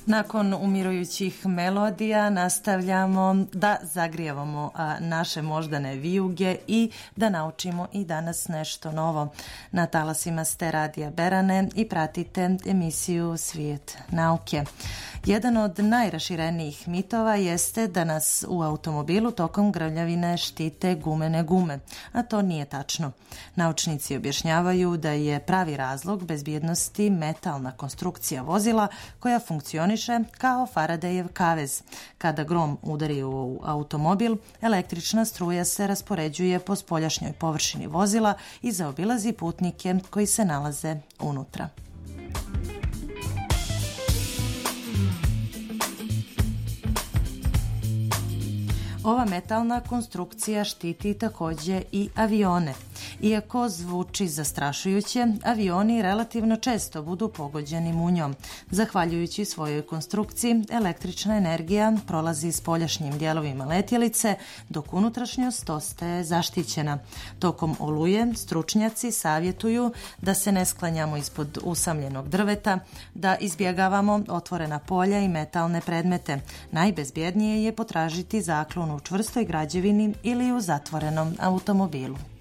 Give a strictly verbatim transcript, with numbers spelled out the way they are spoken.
Nakon umirujućih melodija nastavljamo da zagrijavamo naše moždane vijuge i da naučimo i danas nešto novo. Na talasima ste Radija Berane i pratite emisiju Svijet nauke. Jedan od najraširenijih mitova jeste da nas u automobilu tokom grmljavine štite gumene gume, a to nije tačno. Naučnici objašnjavaju da je pravi razlog bezbjednosti metalna konstrukcija vozila koja funkcioniše kao Faradayev kavez. Kada grom udari u automobil, električna struja se raspoređuje po spoljašnjoj površini vozila i zaobilazi putnike koji se nalaze unutra. Ova metalna konstrukcija štiti također i avione. Iako zvuči zastrašujuće, avioni relativno često budu pogođeni munjom. Zahvaljujući svojoj konstrukciji, električna energija prolazi spoljašnjim dijelovima letjelice, dok unutrašnjost ostaje zaštićena. Tokom oluje stručnjaci savjetuju da se ne sklanjamo ispod usamljenog drveta, da izbjegavamo otvorena polja i metalne predmete. Najbezbjednije je potražiti zaklon u čvrstoj građevini ili u zatvorenom automobilu.